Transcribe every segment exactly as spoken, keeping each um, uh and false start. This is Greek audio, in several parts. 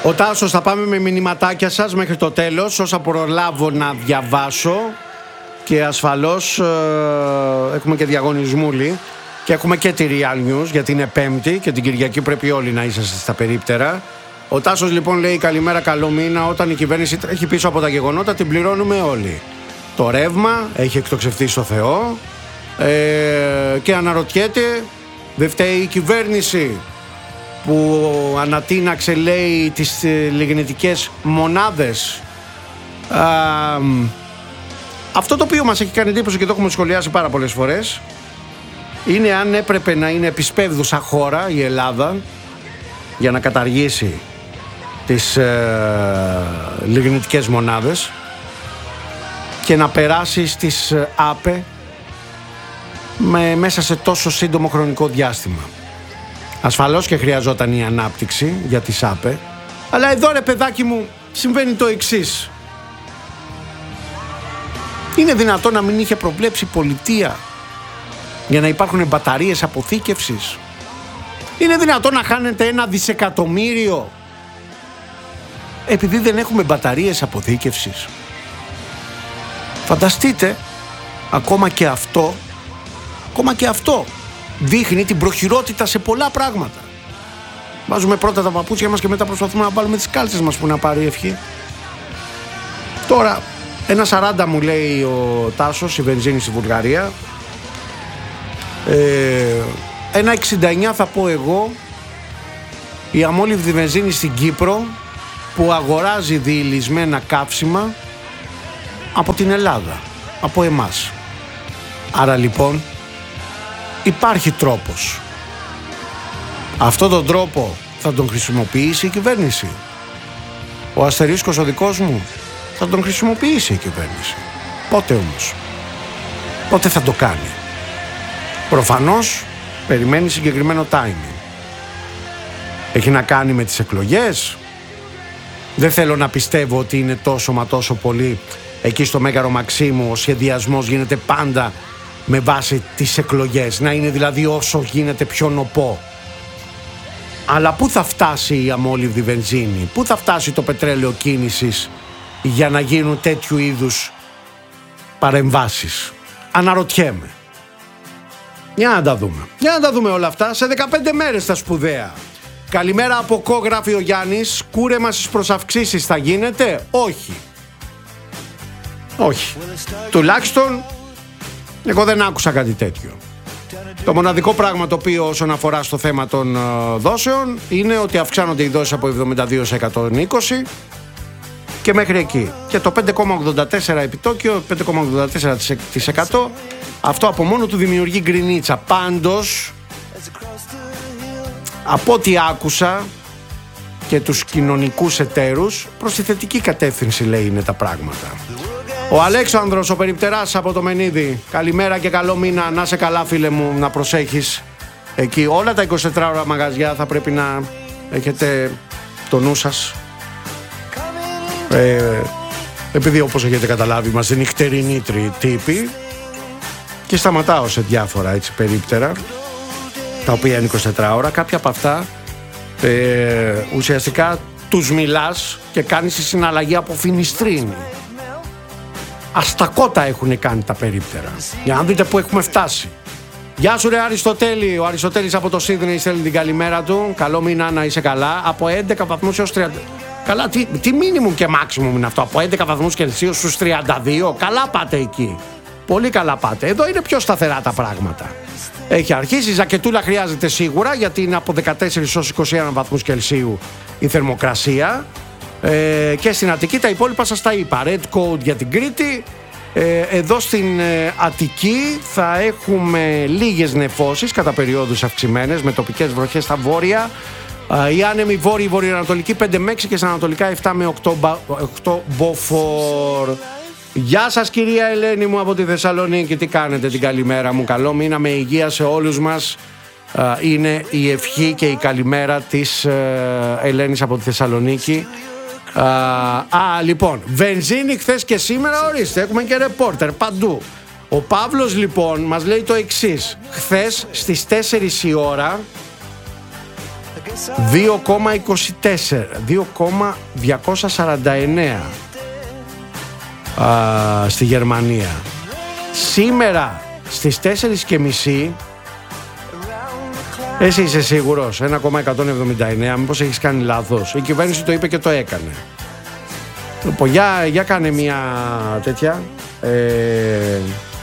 Ο Τάσος, θα πάμε με μηνυματάκια σας μέχρι το τέλος, όσα προλάβω να διαβάσω. Και ασφαλώς ε, έχουμε και διαγωνισμούλη και έχουμε και τη Real News, γιατί είναι Πέμπτη και την Κυριακή πρέπει όλοι να είσαστε στα περίπτερα. Ο Τάσος λοιπόν λέει: καλημέρα, καλό μήνα. Όταν η κυβέρνηση τρέχει πίσω από τα γεγονότα, την πληρώνουμε όλοι. Το ρεύμα έχει εκτοξευτεί στο Θεό ε, και αναρωτιέται, δεν φταίει η κυβέρνηση που ανατείναξε, λέει, τις λιγνητικές μονάδες. Α, αυτό το οποίο μας έχει κάνει εντύπωση και το έχουμε σχολιάσει πάρα πολλές φορές είναι αν έπρεπε να είναι επισπεύδουσα χώρα η Ελλάδα για να καταργήσει τις ε, λιγνητικές μονάδες και να περάσει στις ΑΠΕ με, μέσα σε τόσο σύντομο χρονικό διάστημα. Ασφαλώς και χρειαζόταν η ανάπτυξη για τις ΑΠΕ, αλλά εδώ, ρε παιδάκι μου, συμβαίνει το εξής. Είναι δυνατόν να μην είχε προβλέψει πολιτεία για να υπάρχουν μπαταρίες αποθήκευσης? Είναι δυνατόν να χάνεται ένα δισεκατομμύριο επειδή δεν έχουμε μπαταρίες αποθήκευσης? Φανταστείτε, ακόμα και αυτό, ακόμα και αυτό δείχνει την προχειρότητα σε πολλά πράγματα. Βάζουμε πρώτα τα παπούτσια μας και μετά προσπαθούμε να βάλουμε τις κάλτσες μας που να πάρει ευχή. Τώρα, ένα σαράντα μου λέει ο Τάσος, η βενζίνη στη Βουλγαρία. Ε, ένα εξήντα εννιά θα πω εγώ, η αμόλυβδη βενζίνη στην Κύπρο που αγοράζει διηλυσμένα καύσιμα από την Ελλάδα, από εμάς. Άρα λοιπόν υπάρχει τρόπος. Αυτόν τον τρόπο θα τον χρησιμοποιήσει η κυβέρνηση. Ο αστερίσκος ο δικός μου θα τον χρησιμοποιήσει η κυβέρνηση. Πότε όμως? Πότε θα το κάνει? Προφανώς περιμένει συγκεκριμένο timing. Έχει να κάνει με τις εκλογές. Δεν θέλω να πιστεύω ότι είναι τόσο μα τόσο πολύ. Εκεί στο Μέγαρο Μαξίμου ο σχεδιασμός γίνεται πάντα με βάση τις εκλογές. Να είναι δηλαδή όσο γίνεται πιο νοπό. Αλλά πού θα φτάσει η αμόλυβδη βενζίνη? Πού θα φτάσει το πετρέλαιο κίνησης για να γίνουν τέτοιου είδους παρεμβάσεις? Αναρωτιέμαι. Για να τα δούμε. Για να τα δούμε όλα αυτά σε δεκαπέντε μέρες τα σπουδαία. Καλημέρα από Κο, γράφει ο Γιάννης. Κούρεμα στις προσαυξήσεις θα γίνεται? Όχι. Όχι. Τουλάχιστον εγώ δεν άκουσα κάτι τέτοιο. Το μοναδικό πράγμα το οποίο όσον αφορά στο θέμα των uh, δόσεων είναι ότι αυξάνονται οι δόσεις από εβδομήντα δύο σε εκατόν είκοσι και μέχρι εκεί. Και το πέντε κόμμα ογδόντα τέσσερα επιτόκιο, πέντε κόμμα ογδόντα τέσσερα τοις εκατό, αυτό από μόνο του δημιουργεί γκρινίτσα. Πάντως, από ό,τι άκουσα και τους κοινωνικούς εταίρους, προς τη θετική κατεύθυνση λέει είναι τα πράγματα. Ο Αλέξανδρος, ο περιπτεράς από το Μενίδη. Καλημέρα και καλό μήνα. Να σε καλά, φίλε μου, να προσέχεις εκεί. Όλα τα εικοσιτετράωρα μαγαζιά θα πρέπει να έχετε το νου σας. Ε, επειδή όπως έχετε καταλάβει είμαστε νυχτερινοί τύποι και σταματάω σε διάφορα έτσι περίπτερα τα οποία είναι εικοσιτετράωρα. Κάποια από αυτά ε, ουσιαστικά τους μιλάς και κάνεις τη συναλλαγή από φινιστρίνη. Αστακότα έχουν κάνει τα περίπτερα. Για να δείτε που έχουμε φτάσει. Γεια σου ρε Αριστοτέλη. Ο Αριστοτέλης από το Σίδνεϊ στέλνει την καλημέρα του. Καλό μήνα, να είσαι καλά. Από έντεκα βαθμούς έως τριάντα. Καλά, τι, τι μίνιμουμ και μάξιμουμ είναι αυτό? Από έντεκα βαθμούς Κελσίου στους τριάντα δύο. Καλά πάτε εκεί. Πολύ καλά πάτε. Εδώ είναι πιο σταθερά τα πράγματα. Έχει αρχίσει. Η ζακετούλα χρειάζεται σίγουρα, γιατί είναι από δεκατέσσερα έως είκοσι ένα βαθμούς Κελσίου η θερμοκρασία. Ε, και στην Αττική τα υπόλοιπα σας τα είπα. Red Code για την Κρήτη. ε, Εδώ στην ε, Αττική θα έχουμε λίγες νεφώσεις κατά περιόδους αυξημένες με τοπικές βροχές στα βόρεια. ε, Οι άνεμοι βόρειοι βορειοανατολική πέντε με έξι και στα ανατολικά επτά με οκτώ μποφόρ. Γεια σας κυρία Ελένη μου από τη Θεσσαλονίκη. Τι κάνετε? Την καλημέρα μου. Καλό μήνα με υγεία σε όλους μας. ε, Είναι η ευχή και η καλημέρα της ε, Ελένης από τη Θεσσαλονίκη. Uh, α, λοιπόν, βενζίνη χθες και σήμερα, ορίστε, έχουμε και ρεπόρτερ παντού. Ο Παύλος λοιπόν μας λέει το εξής. Χθες στις τέσσερις η ώρα δύο κόμμα είκοσι τέσσερα, δύο κόμμα διακόσια σαράντα εννέα α, στη Γερμανία. Σήμερα στις τέσσερις και μισή, εσύ είσαι σίγουρος, ένα κόμμα εκατόν εβδομήντα εννέα, μήπως έχεις κάνει λάθος? Η κυβέρνηση το είπε και το έκανε. Λοιπόν, για, για κάνε μια τέτοια ε,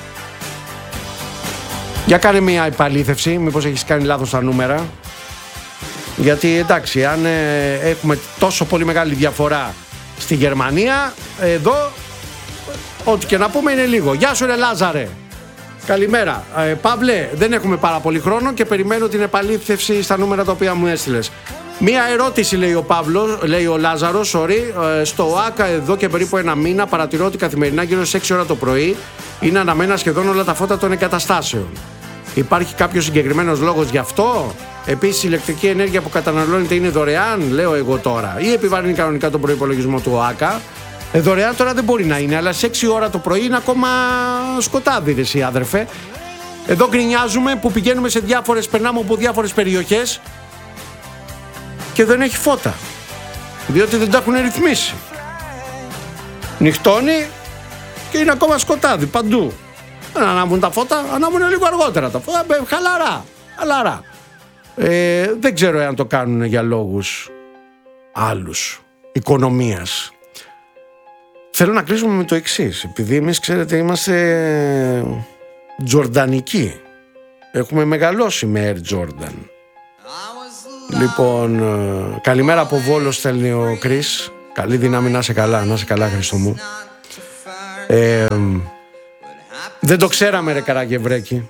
για κάνε μια επαλήθευση, μήπως έχεις κάνει λάθος τα νούμερα. Γιατί εντάξει, αν ε, έχουμε τόσο πολύ μεγάλη διαφορά στη Γερμανία, εδώ ό,τι και να πούμε είναι λίγο. Γεια σου ρε Λάζαρε. Καλημέρα. Ε, Παύλε, δεν έχουμε πάρα πολύ χρόνο και περιμένω την επαλήθευση στα νούμερα τα οποία μου έστειλες. Μία ερώτηση, λέει ο Παύλος, λέει ο Λάζαρος, sorry, ε, στο ΆΚΑ εδώ και περίπου ένα μήνα παρατηρώ ότι καθημερινά γύρω στις έξι ώρα το πρωί είναι αναμένα σχεδόν όλα τα φώτα των εγκαταστάσεων. Υπάρχει κάποιος συγκεκριμένος λόγος γι' αυτό? Επίσης η ηλεκτρική ενέργεια που καταναλώνεται είναι δωρεάν, λέω εγώ τώρα, ή επιβαρύνει κανονικά τον προϋπολογισμό του ΟΑΚΑ? Ε, δωρεάν τώρα δεν μπορεί να είναι, αλλά σε έξι ώρα το πρωί είναι ακόμα σκοτάδι, ρε εσύ άδερφε. Εδώ γκρινιάζουμε που πηγαίνουμε σε διάφορες, περνάμε από διάφορες περιοχές και δεν έχει φώτα, διότι δεν τα έχουν ρυθμίσει. Νυχτώνει και είναι ακόμα σκοτάδι παντού. Δεν ανάβουν τα φώτα, ανάβουν λίγο αργότερα τα φώτα, χαλαρά, χαλαρά. Ε, δεν ξέρω εάν το κάνουν για λόγους άλλους, οικονομίας. Θέλω να κλείσουμε με το εξής, επειδή εμείς ξέρετε είμαστε τζορντανικοί, έχουμε μεγαλώσει με Air Jordan. Λοιπόν, καλημέρα από Βόλο στέλνει ο Κρίς, καλή δύναμη, να είσαι καλά, να είσαι καλά Χριστό μου. ε, Δεν το ξέραμε ρε Καραγευρέκη.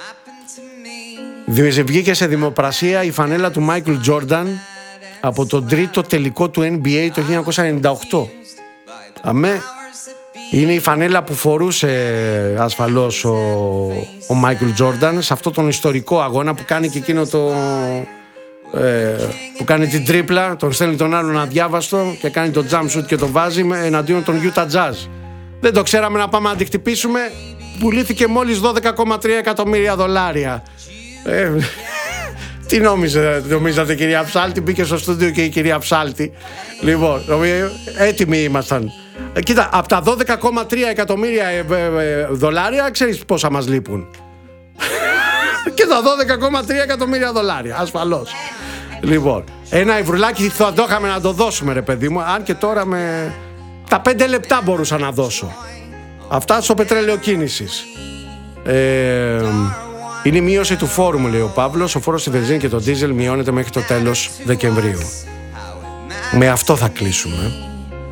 Βγήκε σε δημοπρασία η φανέλα του Μάικλ Τζόρνταν από τον τρίτο τελικό του N B A το χίλια εννιακόσια ενενήντα οκτώ. Αμέ, είναι η φανέλα που φορούσε ασφαλώς ο, ο Μάικλ Τζόρνταν σε αυτό τον ιστορικό αγώνα που κάνει και εκείνο το ε, που κάνει την τρίπλα, τον στέλνει τον άλλον αδιάβαστο και κάνει το jump shoot και το βάζει εναντίον των Utah Jazz. Δεν το ξέραμε να πάμε να αντιχτυπήσουμε. Πουλήθηκε μόλις δώδεκα κόμμα τρία εκατομμύρια δολάρια. Ε, τι νόμιζε, νομίζατε κυρία Ψάλτη? Μπήκε στο στούντιο και η κυρία Ψάλτη. Λοιπόν, έτοιμοι ήμασταν. Ε, κοίτα, από τα δώδεκα κόμμα τρία εκατομμύρια ε, ε, ε, δολάρια, ξέρεις πόσα μας λείπουν? Και τα δώδεκα κόμμα τρία εκατομμύρια δολάρια, ασφαλώς. Λοιπόν, ένα ευρουλάκι θα το είχαμε να το δώσουμε ρε παιδί μου, αν και τώρα με τα πέντε λεπτά μπορούσα να δώσω. Αυτά στο πετρέλαιο κίνησης. Ε, είναι η μείωση του φόρου, μου λέει ο Παύλος. Ο φόρος στη βενζίνη και το ντίζελ μειώνεται μέχρι το τέλος Δεκεμβρίου. Με αυτό θα κλείσουμε.